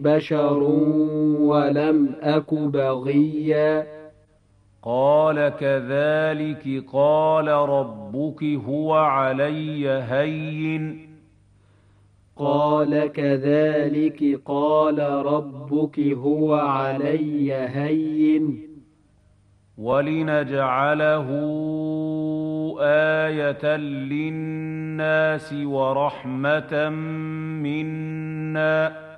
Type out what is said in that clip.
بشر ولم أك بغيا. قال كذلك قال ربك هو علي هين. قال كذلك قال ربك هو علي هين. ولنجعله آية للناس ورحمة منا